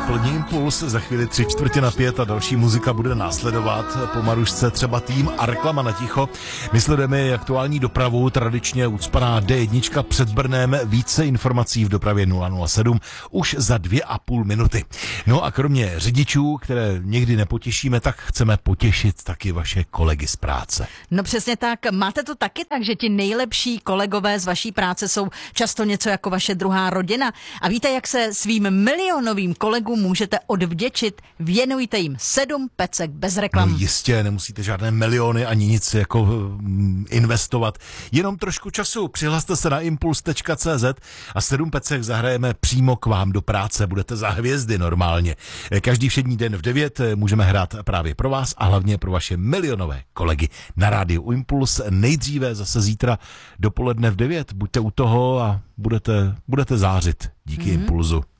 plně Impuls, za chvíli 3:45 a další muzika bude následovat. Po Marušce třeba tým a reklama na ticho. My sledujeme aktuální dopravu, tradičně ucpaná D1 před Brnem, více informací v dopravě 007 už za 2,5 minuty. No a kromě řidičů, které někdy nepotěšíme, tak chceme potěšit taky vaše kolegy z práce. No přesně tak, máte to taky tak, že ti nejlepší kolegové z vaší práce jsou často něco jako vaše druhá rodina. A víte, jak se svým milionovým kolegům můžete odvděčit? Věnujte jim 7 pecek bez reklam. No jistě, nemusíte žádné miliony ani nic jako investovat. Jenom trošku času. Přihlaste se na impuls.cz a 7 pecek zahrajeme přímo k vám do práce. Budete za hvězdy normálně. Každý všední den v 9 můžeme hrát právě pro vás a hlavně pro vaše milionové kolegy na rádiu Impuls. Nejdříve zase zítra dopoledne v 9. Buďte u toho a budete zářit díky Impulzu.